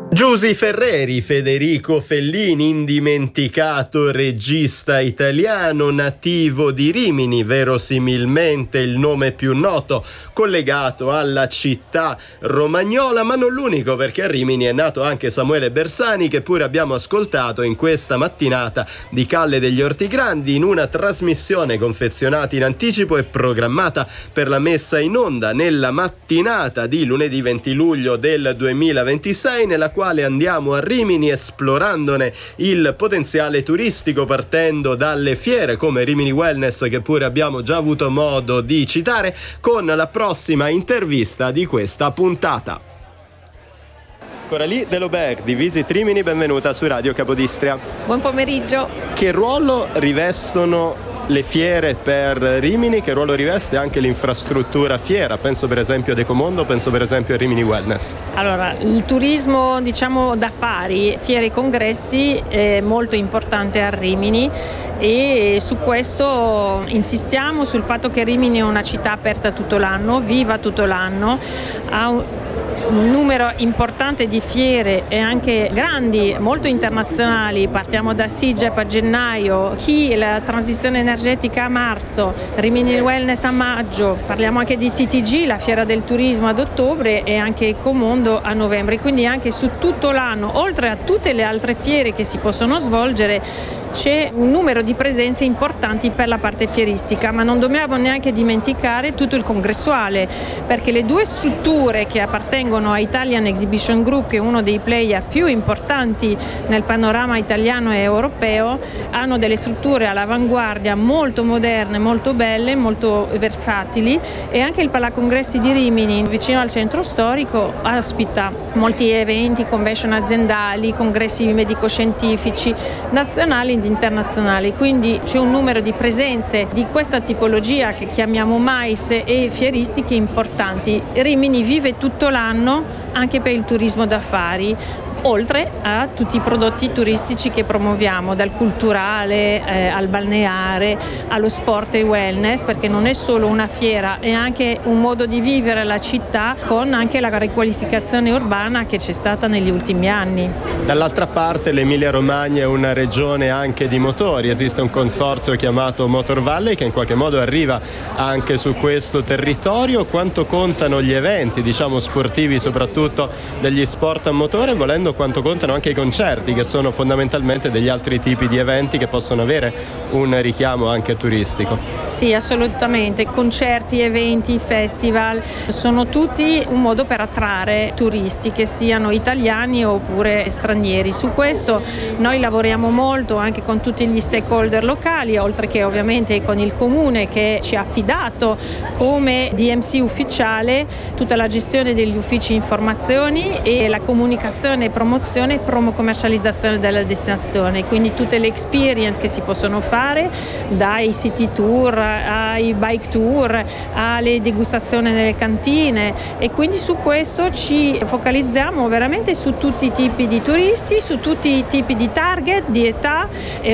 Giusy Ferreri, Federico Fellini, indimenticato regista italiano nativo di Rimini, verosimilmente il nome più noto, collegato alla città romagnola, ma non l'unico, perché a Rimini è nato anche Samuele Bersani, che pure abbiamo ascoltato in questa mattinata di Calle degli Ortigrandi in una trasmissione confezionata in anticipo e programmata per la messa in onda nella mattinata di lunedì 20 luglio del 2026, nella quale andiamo a Rimini esplorandone il potenziale turistico, partendo dalle fiere come Rimini Wellness, che pure abbiamo già avuto modo di citare, con la prossima intervista di questa puntata. Coralie Delobert di Visit Rimini, benvenuta su Radio Capodistria. Buon pomeriggio. Che ruolo rivestono le fiere per Rimini? Che ruolo riveste anche l'infrastruttura fiera? Penso per esempio ad Ecomondo, penso per esempio a Rimini Wellness. Allora, il turismo d'affari, fiere e congressi è molto importante a Rimini e su questo insistiamo, sul fatto che Rimini è una città aperta tutto l'anno, viva tutto l'anno, ha un numero importante di fiere e anche grandi, molto internazionali. Partiamo da SIGEP a gennaio, la transizione energetica a marzo, Rimini Wellness a maggio, parliamo anche di TTG, la fiera del turismo ad ottobre, e anche Ecomondo a novembre. Quindi anche su tutto l'anno, oltre a tutte le altre fiere che si possono svolgere, c'è un numero di presenze importanti per la parte fieristica, ma non dobbiamo neanche dimenticare tutto il congressuale, perché le due strutture che appartengono a Italian Exhibition Group, che è uno dei player più importanti nel panorama italiano e europeo, hanno delle strutture all'avanguardia molto moderne, molto belle, molto versatili, e anche il Palacongressi di Rimini, vicino al centro storico, ospita molti eventi, convention aziendali, congressi medico-scientifici nazionali ed internazionali. Quindi c'è un numero di presenze di questa tipologia che chiamiamo MICE e fieristiche importanti. Rimini vive tutto l'anno anche per il turismo d'affari, oltre a tutti i prodotti turistici che promuoviamo, dal culturale al balneare, allo sport e wellness, perché non è solo una fiera, è anche un modo di vivere la città, con anche la riqualificazione urbana che c'è stata negli ultimi anni. Dall'altra parte l'Emilia Romagna è una regione anche di motori, esiste un consorzio chiamato Motor Valley che in qualche modo arriva anche su questo territorio. Quanto contano gli eventi, sportivi, soprattutto degli sport a motore, volendo quanto contano anche i concerti, che sono fondamentalmente degli altri tipi di eventi che possono avere un richiamo anche turistico? Sì, assolutamente. Concerti, eventi, festival sono tutti un modo per attrarre turisti, che siano italiani oppure stranieri. Su questo noi lavoriamo molto anche con tutti gli stakeholder locali, oltre che ovviamente con il comune, che ci ha affidato come DMC ufficiale tutta la gestione degli uffici informazioni e la comunicazione, promozione e commercializzazione della destinazione. Quindi tutte le experience che si possono fare, dai city tour ai bike tour alle degustazioni nelle cantine, e quindi su questo ci focalizziamo veramente su tutti i tipi di turisti, su tutti i tipi di target, di età,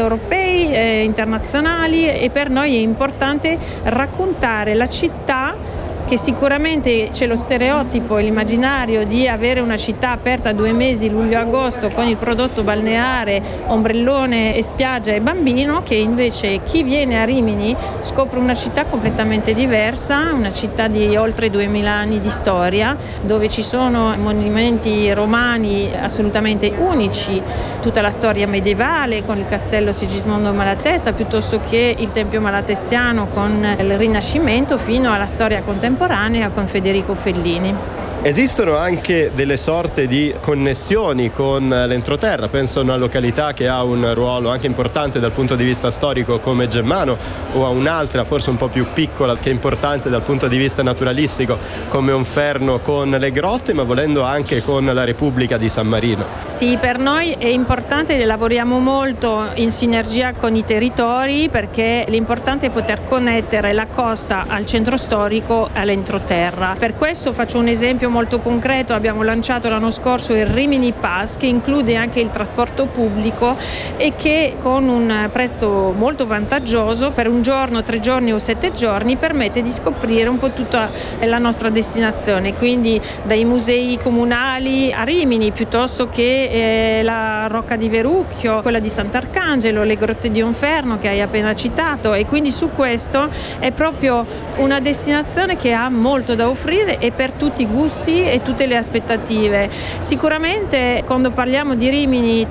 europei, internazionali, e per noi è importante raccontare la città, che sicuramente c'è lo stereotipo e l'immaginario di avere una città aperta 2 mesi, luglio-agosto, con il prodotto balneare, ombrellone e spiaggia e bambino, che invece chi viene a Rimini scopre una città completamente diversa, una città di oltre 2000 anni di storia, dove ci sono monumenti romani assolutamente unici, tutta la storia medievale con il castello Sigismondo Malatesta, piuttosto che il Tempio Malatestiano con il Rinascimento, fino alla storia contemporanea con Federico Fellini. Esistono anche delle sorte di connessioni con l'entroterra, penso a una località che ha un ruolo anche importante dal punto di vista storico come Gemmano, o a un'altra forse un po' più piccola che è importante dal punto di vista naturalistico come Onferno con le grotte, ma volendo anche con la Repubblica di San Marino. Sì, per noi è importante, lavoriamo molto in sinergia con i territori, perché l'importante è poter connettere la costa al centro storico, all'entroterra. Per questo faccio un esempio molto concreto, abbiamo lanciato l'anno scorso il Rimini Pass, che include anche il trasporto pubblico e che con un prezzo molto vantaggioso per un giorno, 3 giorni o 7 giorni permette di scoprire un po' tutta la nostra destinazione, quindi dai musei comunali a Rimini, piuttosto che la Rocca di Verucchio, quella di Sant'Arcangelo, le grotte di Onferno che hai appena citato, e quindi su questo è proprio una destinazione che ha molto da offrire e per tutti i gusti e tutte le aspettative. Sicuramente quando parliamo di Rimini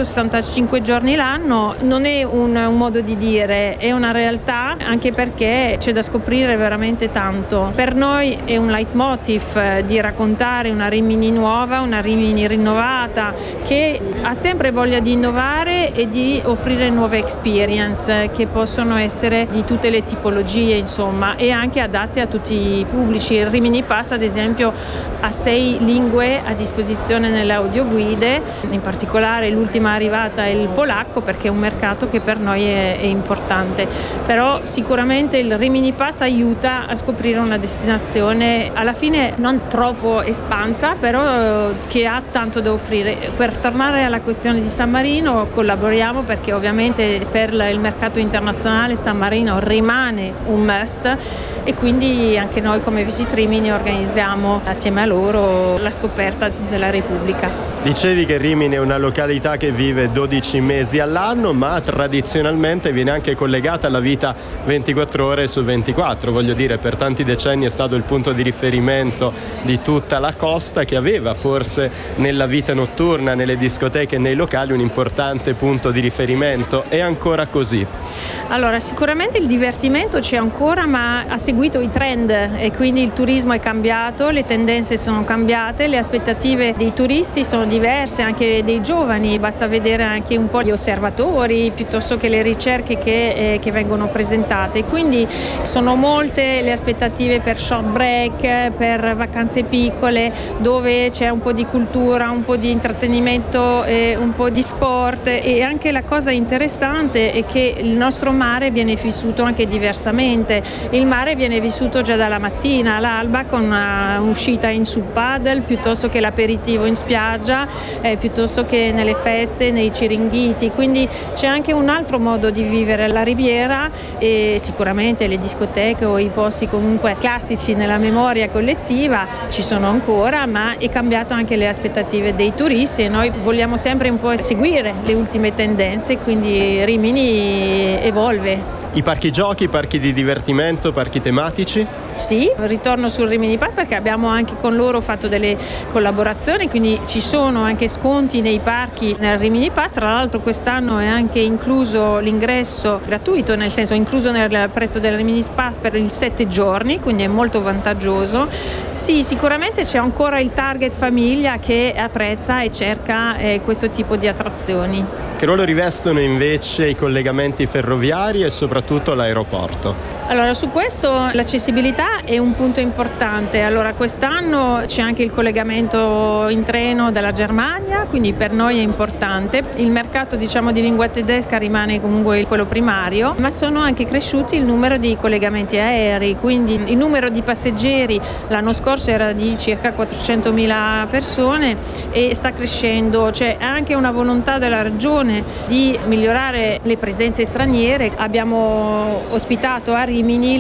365 giorni l'anno non è un modo di dire, è una realtà, anche perché c'è da scoprire veramente tanto. Per noi è un leitmotiv di raccontare una Rimini nuova, una Rimini rinnovata, che ha sempre voglia di innovare e di offrire nuove experience che possono essere di tutte le tipologie, insomma, e anche adatte a tutti i pubblici. Il Rimini Pass, ad esempio, ha 6 lingue a disposizione nelle audioguide, in particolare l'ultima arrivata è il polacco, perché è un mercato che per noi è importante. Però sicuramente il Rimini Pass aiuta a scoprire una destinazione alla fine non troppo espansa, però che ha tanto da offrire. Per tornare alla questione di San Marino, collaboriamo perché ovviamente per il mercato internazionale San Marino rimane un must, e quindi anche noi come Visit Rimini organizziamo assieme a loro la scoperta della Repubblica. Dicevi che Rimini è una località che vive 12 mesi all'anno, ma tradizionalmente viene anche collegata alla vita 24 ore su 24. Voglio dire, per tanti decenni è stato il punto di riferimento di tutta la costa, che aveva forse nella vita notturna, nelle discoteche e nei locali un importante punto di riferimento. È ancora così? Allora, sicuramente il divertimento c'è ancora, ma ha seguito i trend e quindi il turismo è cambiato, le tendenze sono cambiate, le aspettative dei turisti sono diverse, anche dei giovani. Basta vedere anche un po' gli osservatori piuttosto che le ricerche che vengono presentate. Quindi sono molte le aspettative per short break, per vacanze piccole, dove c'è un po' di cultura, un po' di intrattenimento, un po' di sport. E anche la cosa interessante è che il nostro mare viene vissuto anche diversamente. Il mare viene vissuto già dalla mattina all'alba, con un'uscita in sub paddle, piuttosto che l'aperitivo in spiaggia, piuttosto che nelle feste, nei ciringhiti. Quindi c'è anche un altro modo di vivere la Riviera, e sicuramente le discoteche o i posti comunque classici nella memoria collettiva ci sono ancora, ma è cambiato anche le aspettative dei turisti e noi vogliamo sempre un po' seguire le ultime tendenze, quindi Rimini evolve. I parchi giochi, parchi di divertimento, parchi tematici? Sì, ritorno sul Rimini Pass perché abbiamo anche con loro fatto delle collaborazioni, quindi ci sono anche sconti nei parchi nel Rimini Pass. Tra l'altro quest'anno è anche incluso l'ingresso gratuito, nel senso incluso nel prezzo del Rimini Pass per i 7 giorni, quindi è molto vantaggioso. Sì, sicuramente c'è ancora il target famiglia che apprezza e cerca questo tipo di attrazioni. Che ruolo rivestono invece i collegamenti ferroviari e soprattutto l'aeroporto? Allora, su questo l'accessibilità è un punto importante. Allora, quest'anno c'è anche il collegamento in treno dalla Germania, quindi per noi è importante. Il mercato, diciamo, di lingua tedesca rimane comunque quello primario, ma sono anche cresciuti il numero di collegamenti aerei, quindi il numero di passeggeri l'anno scorso era di circa 400.000 persone e sta crescendo. C'è anche una volontà della regione di migliorare le presenze straniere. Abbiamo ospitato a Rimini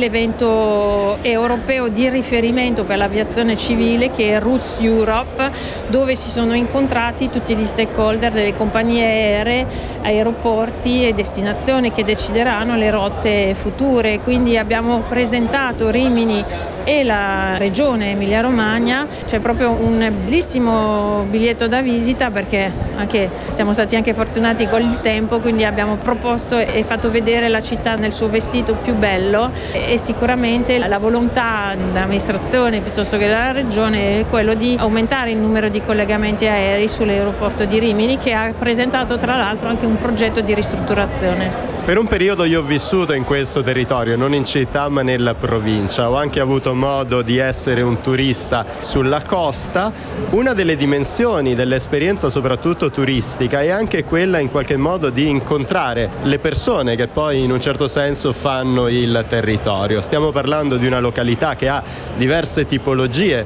l'evento europeo di riferimento per l'aviazione civile, che è Routes Europe, dove si sono incontrati tutti gli stakeholder delle compagnie aeree, aeroporti e destinazioni che decideranno le rotte future. Quindi abbiamo presentato Rimini e la regione Emilia-Romagna. C'è proprio un bellissimo biglietto da visita, perché siamo stati anche fortunati con il tempo, quindi abbiamo proposto e fatto vedere la città nel suo vestito più bello, e sicuramente la volontà dell'amministrazione piuttosto che della regione è quello di aumentare il numero di collegamenti aerei sull'aeroporto di Rimini, che ha presentato tra l'altro anche un progetto di ristrutturazione. Per un periodo io ho vissuto in questo territorio, non in città ma nella provincia. Ho anche avuto modo di essere un turista sulla costa. Una delle dimensioni dell'esperienza, soprattutto turistica, è anche quella in qualche modo di incontrare le persone che poi in un certo senso fanno il territorio. Stiamo parlando di una località che ha diverse tipologie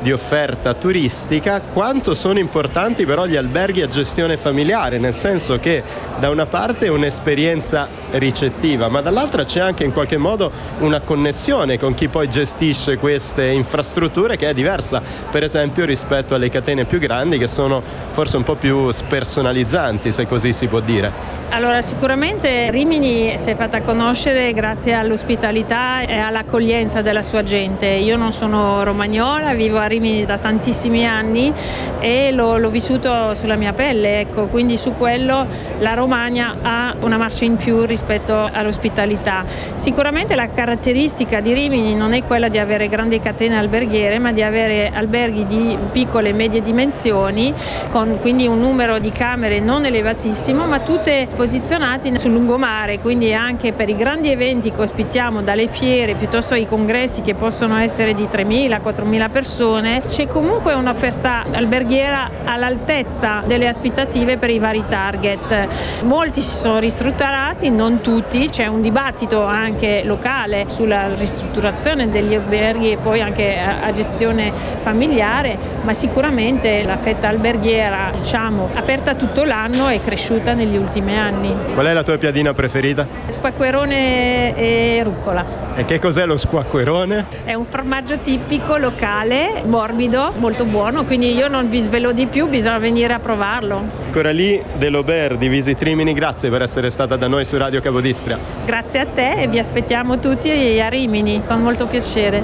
di offerta turistica, quanto sono importanti però gli alberghi a gestione familiare, nel senso che da una parte è un'esperienza ricettiva, ma dall'altra c'è anche in qualche modo una connessione con chi poi gestisce queste infrastrutture, che è diversa per esempio rispetto alle catene più grandi, che sono forse un po' più spersonalizzanti, se così si può dire. Allora, sicuramente Rimini si è fatta conoscere grazie all'ospitalità e all'accoglienza della sua gente. Io non sono romagnola, vivo a Rimini da tantissimi anni e l'ho vissuto sulla mia pelle, ecco, quindi su quello la Romagna ha una marcia in più rispetto all'ospitalità. Sicuramente la caratteristica di Rimini non è quella di avere grandi catene alberghiere, ma di avere alberghi di piccole e medie dimensioni, con quindi un numero di camere non elevatissimo, ma tutte posizionati sul lungomare, quindi anche per i grandi eventi che ospitiamo, dalle fiere piuttosto ai congressi che possono essere di 3.000-4.000 persone, c'è comunque un'offerta alberghiera all'altezza delle aspettative per i vari target. Molti si sono ristrutturati, non tutti, c'è un dibattito anche locale sulla ristrutturazione degli alberghi e poi anche a gestione familiare, ma sicuramente la fetta alberghiera, diciamo, aperta tutto l'anno è cresciuta negli ultimi anni. Qual è la tua piadina preferita? Squacquerone e rucola. E che cos'è lo squacquerone? È un formaggio tipico locale, morbido, molto buono, quindi io non vi svelo di più, bisogna venire a provarlo. Coralie Delobert di Visit Rimini, grazie per essere stata da noi su Radio Capodistria. Grazie a te e vi aspettiamo tutti a Rimini, con molto piacere.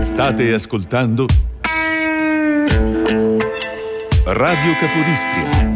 State ascoltando Radio Capodistria.